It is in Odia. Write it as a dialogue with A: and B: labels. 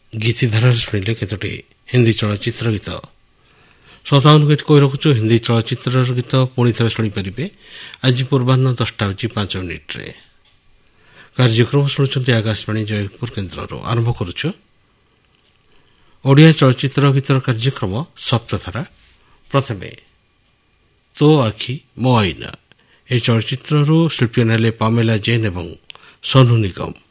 A: ଗୀତିଧାରାରେ ଶୁଣିଲେ କେତୋଟି ହିନ୍ଦୀ ଚଳଚ୍ଚିତ୍ର ଗୀତ। ଶ୍ରୋତାମାନଙ୍କୁ ଏଠି କହି ରଖୁଛୁ ହିନ୍ଦୀ ଚଳଚ୍ଚିତ୍ରର ଗୀତ ପୁଣି ଥରେ ଶୁଣିପାରିବେ ଆଜି ପୂର୍ବାହ୍ନ 10:05 କାର୍ଯ୍ୟକ୍ରମ ଶୁଣୁଛନ୍ତି ଆକାଶବାଣୀ ଜୟପୁର କେନ୍ଦ୍ରରୁ। ଆରମ୍ଭ କରୁଛୁ ଓଡ଼ିଆ ଚଳଚ୍ଚିତ୍ର ଗୀତର କାର୍ଯ୍ୟକ୍ରମ ସପ୍ତଧାରା। ପ୍ରଥମେ ତୋ ଆଖି ମୋ ଆଇନା, ଏହି ଚଳଚ୍ଚିତ୍ରରୁ ଶିଳ୍ପୀ ହେଲେ ପାମେଲା ଜେନ୍ ଏବଂ ସୋନୁ ନିଗମ।